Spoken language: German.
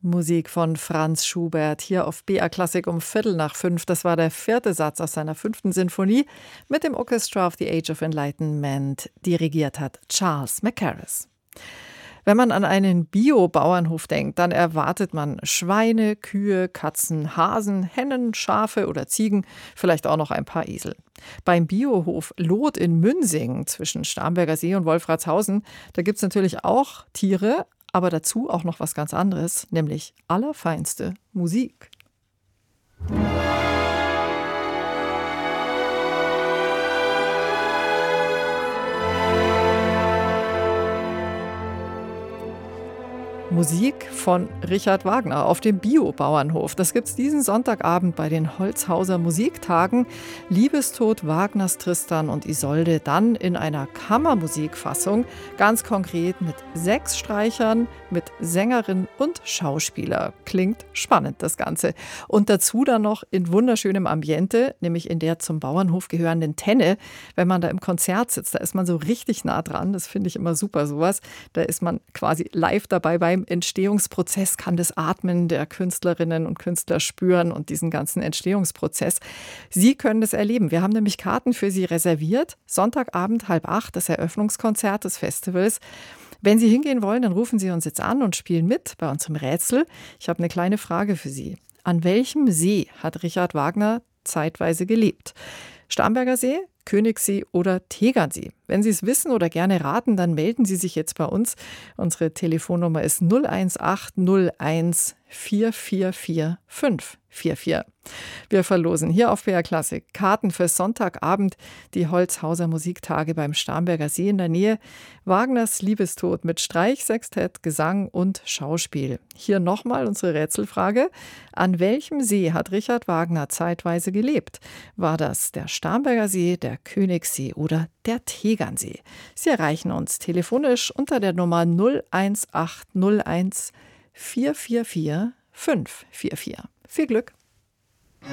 Musik von Franz Schubert hier auf BR Klassik um 4:15. Das war der 4. Satz aus seiner 5. Sinfonie mit dem Orchestra of the Age of Enlightenment. Dirigiert hat Charles Mackerras. Wenn man an einen Bio-Bauernhof denkt, dann erwartet man Schweine, Kühe, Katzen, Hasen, Hennen, Schafe oder Ziegen, vielleicht auch noch ein paar Esel. Beim Biohof Loth in Münsingen zwischen Starnberger See und Wolfratshausen, da gibt es natürlich auch Tiere, aber dazu auch noch was ganz anderes, nämlich allerfeinste Musik. Musik von Richard Wagner auf dem Bio-Bauernhof. Das gibt's diesen Sonntagabend bei den Holzhauser Musiktagen. Liebestod Wagners Tristan und Isolde dann in einer Kammermusikfassung, ganz konkret mit 6 Streichern, mit Sängerin und Schauspieler. Klingt spannend, das Ganze. Und dazu dann noch in wunderschönem Ambiente, nämlich in der zum Bauernhof gehörenden Tenne. Wenn man da im Konzert sitzt, da ist man so richtig nah dran. Das finde ich immer super, sowas. Da ist man quasi live dabei beim Entstehungsprozess, kann das Atmen der Künstlerinnen und Künstler spüren und diesen ganzen Entstehungsprozess. Sie können das erleben. Wir haben nämlich Karten für Sie reserviert. Sonntagabend 7:30, das Eröffnungskonzert des Festivals. Wenn Sie hingehen wollen, dann rufen Sie uns jetzt an und spielen mit bei unserem Rätsel. Ich habe eine kleine Frage für Sie. An welchem See hat Richard Wagner zeitweise gelebt? Starnberger See, Königssee oder Tegernsee? Wenn Sie es wissen oder gerne raten, dann melden Sie sich jetzt bei uns. Unsere Telefonnummer ist 01801 4445 44. Wir verlosen hier auf BR Klassik Karten für Sonntagabend, die Holzhauser Musiktage beim Starnberger See in der Nähe. Wagners Liebestod mit Streich, Sextett, Gesang und Schauspiel. Hier nochmal unsere Rätselfrage. An welchem See hat Richard Wagner zeitweise gelebt? War das der Starnberger See, der Königssee oder der Tegernsee? Sie erreichen uns telefonisch unter der Nummer 01801 444 544. Viel Glück!